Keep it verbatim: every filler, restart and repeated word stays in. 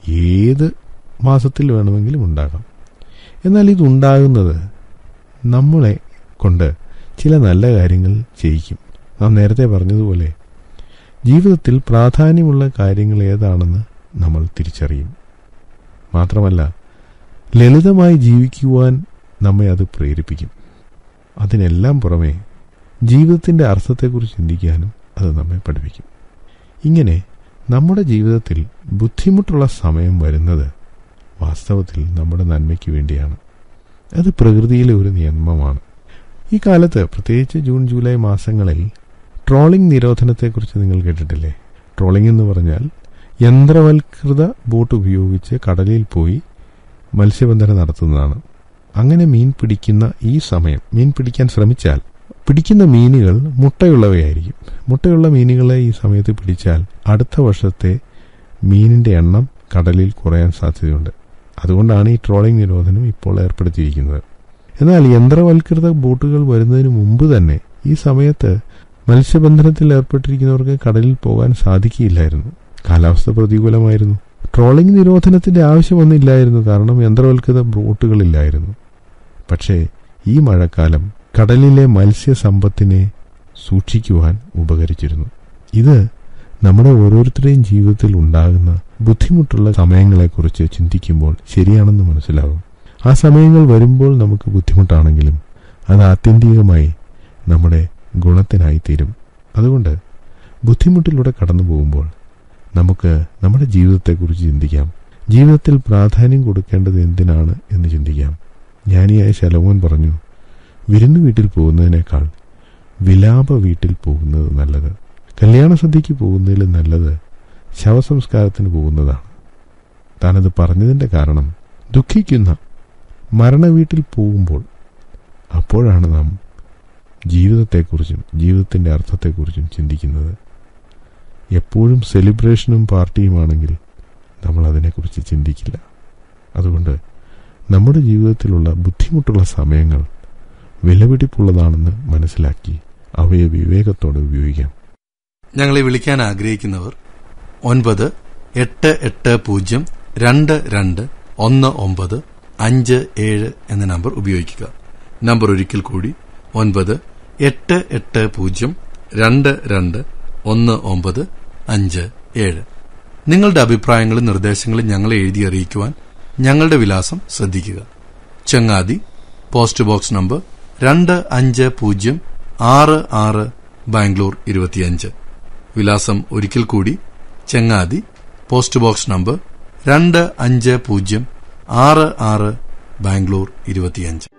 ഏത് മാസത്തിൽ വേണമെങ്കിലും ഉണ്ടാകാം. എന്നാൽ ഇതുണ്ടാകുന്നത് നമ്മളെ കൊണ്ട് ചില നല്ല കാര്യങ്ങൾ ചെയ്യിക്കും. നാം നേരത്തെ പറഞ്ഞതുപോലെ ജീവിതത്തിൽ പ്രാധാന്യമുള്ള കാര്യങ്ങൾ ഏതാണെന്ന് നമ്മൾ തിരിച്ചറിയും. മാത്രമല്ല, ലളിതമായി ജീവിക്കുവാൻ നമ്മെ അത് പ്രേരിപ്പിക്കും. അതിനെല്ലാം പുറമെ ജീവിതത്തിൻ്റെ അർത്ഥത്തെക്കുറിച്ച് ചിന്തിക്കാനും അത് നമ്മെ പഠിപ്പിക്കും. ഇങ്ങനെ നമ്മുടെ ജീവിതത്തിൽ ബുദ്ധിമുട്ടുള്ള സമയം വരുന്നത് വാസ്തവത്തിൽ നമ്മുടെ നന്മയ്ക്ക് വേണ്ടിയാണ്. അത് പ്രകൃതിയിലെ ഒരു നിയമമാണ്. ഈ കാലത്ത്, പ്രത്യേകിച്ച് ജൂൺ ജൂലൈ മാസങ്ങളിൽ, ട്രോളിംഗ് നിരോധനത്തെക്കുറിച്ച് നിങ്ങൾ കേട്ടിട്ടില്ലേ? ട്രോളിംഗ് എന്ന് പറഞ്ഞാൽ യന്ത്രവൽകൃത ബോട്ട് ഉപയോഗിച്ച് കടലിൽ പോയി മത്സ്യബന്ധനം നടത്തുന്നതാണ്. അങ്ങനെ മീൻ പിടിക്കുന്ന ഈ സമയം, മീൻ പിടിക്കാൻ ശ്രമിച്ചാൽ പിടിക്കുന്ന മീനുകൾ മുട്ടയുള്ളവയായിരിക്കും. മുട്ടയുള്ള മീനുകളെ ഈ സമയത്ത് പിടിച്ചാൽ അടുത്ത വർഷത്തെ മീനിന്റെ എണ്ണം കടലിൽ കുറയാൻ സാധ്യതയുണ്ട്. അതുകൊണ്ടാണ് ഈ ട്രോളിംഗ് നിരോധനം ഇപ്പോൾ ഏർപ്പെടുത്തിയിരിക്കുന്നത്. എന്നാൽ യന്ത്രവൽകൃത ബോട്ടുകൾ വരുന്നതിന് മുമ്പ് തന്നെ ഈ സമയത്ത് മത്സ്യബന്ധനത്തിൽ ഏർപ്പെട്ടിരിക്കുന്നവർക്ക് കടലിൽ പോകാൻ സാധിക്കില്ലായിരുന്നു. കാലാവസ്ഥ പ്രതികൂലമായിരുന്നു. ട്രോളിംഗ് നിരോധനത്തിന്റെ ആവശ്യമൊന്നുമില്ലായിരുന്നു, കാരണം യന്ത്രവൽകൃത ബോട്ടുകളില്ലായിരുന്നു. പക്ഷേ ഈ മഴക്കാലം കടലിലെ മത്സ്യസമ്പത്തിനെ സൂക്ഷിക്കുവാൻ ഉപകരിച്ചിരുന്നു. ഇത് നമ്മുടെ ഓരോരുത്തരുടെയും ജീവിതത്തിൽ ഉണ്ടാകുന്ന ബുദ്ധിമുട്ടുള്ള സമയങ്ങളെക്കുറിച്ച് ചിന്തിക്കുമ്പോൾ ശരിയാണെന്ന് മനസ്സിലാവും. ആ സമയങ്ങൾ വരുമ്പോൾ നമുക്ക് ബുദ്ധിമുട്ടാണെങ്കിലും അത് ആത്യന്തികമായി നമ്മുടെ ഗുണത്തിനായി തീരും. അതുകൊണ്ട് ബുദ്ധിമുട്ടിലൂടെ കടന്നു പോകുമ്പോൾ നമുക്ക് നമ്മുടെ ജീവിതത്തെക്കുറിച്ച് ചിന്തിക്കാം. ജീവിതത്തിൽ പ്രാധാന്യം കൊടുക്കേണ്ടത് എന്തിനാണ് എന്ന് ചിന്തിക്കാം. ജ്ഞാനിയായ ശലോമോൻ പറഞ്ഞു, വിരുന്നു വീട്ടിൽ പോകുന്നതിനേക്കാൾ വിലാപ വീട്ടിൽ പോകുന്നത് നല്ലത്. കല്യാണ സദ്യക്ക് പോകുന്നതിലും നല്ലത് ശവസംസ്കാരത്തിന് പോകുന്നതാണ്. താനത് പറഞ്ഞതിന്റെ കാരണം, ദുഃഖിക്കുന്ന മരണവീട്ടിൽ പോകുമ്പോൾ അപ്പോഴാണ് നാം ജീവിതത്തെക്കുറിച്ചും ജീവിതത്തിന്റെ അർത്ഥത്തെക്കുറിച്ചും ചിന്തിക്കുന്നത്. എപ്പോഴും സെലിബ്രേഷനും പാർട്ടിയുമാണെങ്കിൽ നമ്മൾ അതിനെക്കുറിച്ച് ചിന്തിക്കില്ല. അതുകൊണ്ട് നമ്മുടെ ജീവിതത്തിലുള്ള ബുദ്ധിമുട്ടുള്ള സമയങ്ങൾ വിലപിടിപ്പുള്ളതാണെന്ന് മനസ്സിലാക്കി അവയെ വിവേകത്തോടെ ഉപയോഗിക്കാം. ഞങ്ങളെ വിളിക്കാൻ ആഗ്രഹിക്കുന്നവർ ഒൻപത് എട്ട് എട്ട് പൂജ്യം രണ്ട് രണ്ട് ഒന്ന് ഒമ്പത് അഞ്ച് ഏഴ് എന്ന നമ്പർ ഉപയോഗിക്കുക. നമ്പർ ഒരിക്കൽ കൂടി, ഒൻപത് എട്ട് എട്ട് പൂജ്യം രണ്ട് രണ്ട് ഒന്ന് ഒമ്പത് അഞ്ച് ഏഴ്. നിങ്ങളുടെ അഭിപ്രായങ്ങളും നിർദ്ദേശങ്ങളും ഞങ്ങളെ എഴുതി അറിയിക്കുവാൻ ഞങ്ങളുടെ വിലാസം ശ്രദ്ധിക്കുക. ചങ്ങാതി, പോസ്റ്റ് ബോക്സ് നമ്പർ രണ്ട് അഞ്ച് പൂജ്യം ആറ് ആറ്, ബാംഗ്ലൂർ ഇരുപത്തിയഞ്ച്. വിലാസം ഒരിക്കൽ കൂടി, ചങ്ങാതി, പോസ്റ്റ് ബോക്സ് നമ്പർ രണ്ട് അഞ്ച് പൂജ്യം ആറ് ആറ്, ബാംഗ്ലൂർ ഇരുപത്തിയഞ്ച്.